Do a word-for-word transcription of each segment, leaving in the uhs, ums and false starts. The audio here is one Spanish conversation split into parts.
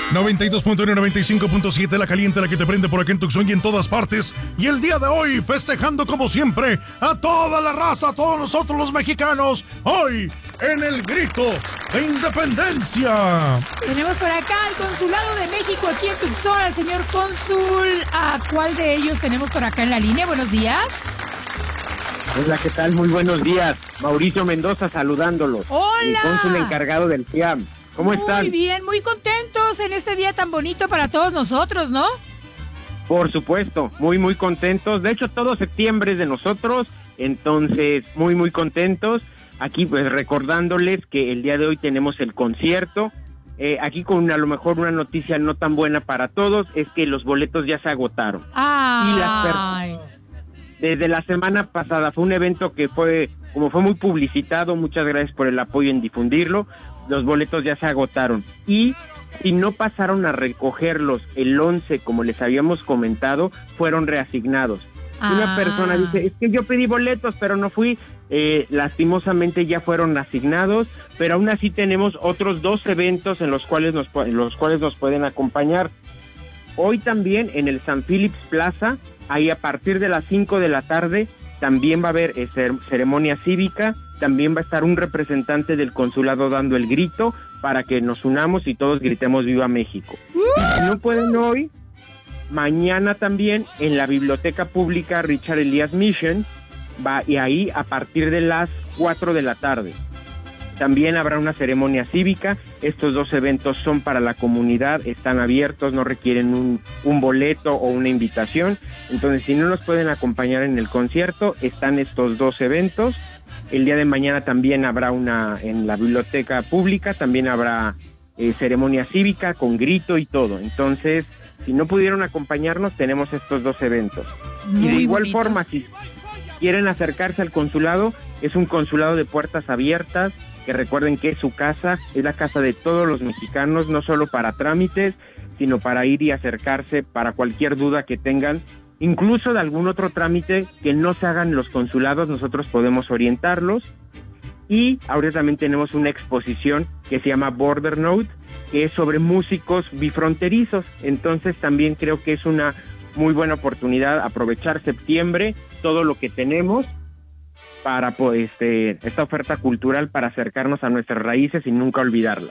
noventa y dos punto uno, noventa y cinco punto siete, la caliente, la que te prende por aquí en Tucson y en todas partes. Y el día de hoy, festejando como siempre a toda la raza, a todos nosotros los mexicanos, hoy en el grito de independencia. Tenemos por acá al Consulado de México aquí en Tucson, al señor cónsul. ¿A cuál de ellos tenemos por acá en la línea? Buenos días. Hola, ¿qué tal? Muy buenos días. Mauricio Mendoza saludándolos. Hola. El cónsul encargado del C I A M. ¿Cómo muy están? Muy bien, muy contentos en este día tan bonito para todos nosotros, ¿no? Por supuesto, muy, muy contentos. De hecho, todo septiembre es de nosotros, entonces, muy, muy contentos. Aquí, pues, recordándoles que el día de hoy tenemos el concierto. Eh, aquí con a lo mejor una noticia no tan buena para todos, es que los boletos ya se agotaron. Ay. Y las personas... Desde la semana pasada fue un evento que fue, como fue muy publicitado, muchas gracias por el apoyo en difundirlo, los boletos ya se agotaron. Y si no pasaron a recogerlos el once, como les habíamos comentado, fueron reasignados. Ah. Una persona dice, es que yo pedí boletos, pero no fui, eh, lastimosamente ya fueron asignados, pero aún así tenemos otros dos eventos en los cuales nos, en los cuales nos pueden acompañar. Hoy también en el San Philips Plaza, ahí a partir de las cinco de la tarde, también va a haber eh, ceremonia cívica, también va a estar un representante del consulado dando el grito para que nos unamos y todos gritemos ¡Viva México! Si no pueden hoy, mañana también en la Biblioteca Pública Richard Elias Mission, va, y ahí a partir de las cuatro de la tarde. También habrá una ceremonia cívica. Estos dos eventos son para la comunidad, están abiertos, no requieren un, un boleto o una invitación. Entonces, si no nos pueden acompañar en el concierto, están estos dos eventos. El día de mañana también habrá una, en la biblioteca pública, también habrá eh, ceremonia cívica con grito y todo. Entonces, si no pudieron acompañarnos, tenemos estos dos eventos. Muy y de igual bonitos. Forma, si quieren acercarse al consulado, es un consulado de puertas abiertas, que recuerden que es su casa, es la casa de todos los mexicanos, no solo para trámites, sino para ir y acercarse para cualquier duda que tengan, incluso de algún otro trámite que no se hagan los consulados, nosotros podemos orientarlos. Y ahora también tenemos una exposición que se llama Border Note, que es sobre músicos bifronterizos, entonces también creo que es una muy buena oportunidad aprovechar septiembre, todo lo que tenemos, para pues, este, esta oferta cultural para acercarnos a nuestras raíces y nunca olvidarlas.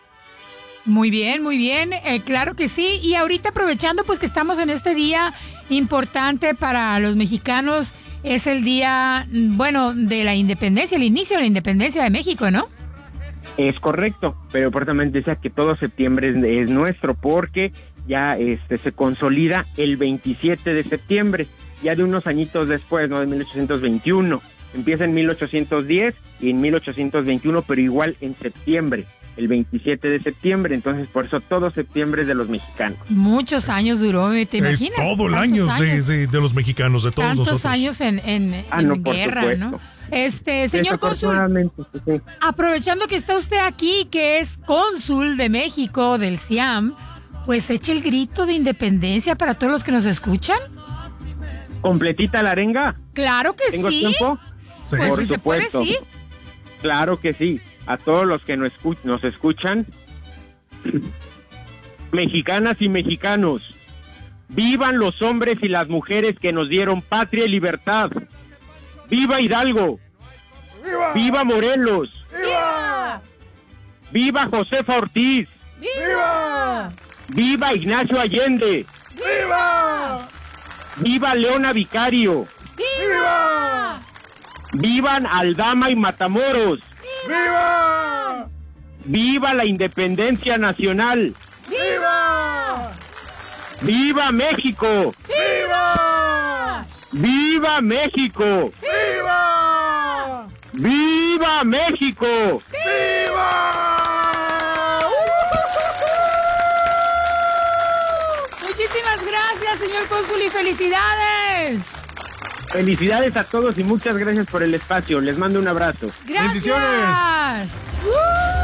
Muy bien, muy bien, eh, claro que sí. Y ahorita aprovechando pues que estamos en este día importante para los mexicanos, es el día, bueno, de la independencia, el inicio de la independencia de México, ¿no? Es correcto, pero importante sea que todo septiembre es, es nuestro porque ya este se consolida el veintisiete de septiembre, ya de unos añitos después, ¿no? De mil ochocientos veintiuno. Empieza en mil ochocientos diez y en mil ochocientos veintiuno, pero igual en septiembre, el veintisiete de septiembre, entonces por eso todo septiembre es de los mexicanos. Muchos años duró, ¿te imaginas? Es todo el año de, de, de los mexicanos, de todos Tantos nosotros. Tantos años en, en, ah, en no, guerra, por ¿no? Este, señor cónsul, sí. aprovechando que está usted aquí, que es cónsul de México, del C I A M, pues eche el grito de independencia para todos los que nos escuchan. ¿Completita la arenga? Claro que ¿Tengo sí. tiempo? Pues por si se puede, sí. Claro que sí. A todos los que nos, escuch- nos escuchan, mexicanas y mexicanos, vivan los hombres y las mujeres que nos dieron patria y libertad. ¡Viva Hidalgo! ¡Viva! ¡Viva Morelos! ¡Viva! ¡Viva Josefa Ortiz! ¡Viva! ¡Viva Ignacio Allende! ¡Viva! ¡Viva Leona Vicario! ¡Viva! ¡Vivan Aldama y Matamoros! ¡Viva! ¡Viva la independencia nacional! ¡Viva! ¡Viva México! ¡Viva! ¡Viva México! ¡Viva! ¡Viva México! ¡Viva! Muchísimas gracias, señor cónsul, y felicidades. Felicidades a todos y muchas gracias por el espacio. Les mando un abrazo. Gracias. Bendiciones. Uh.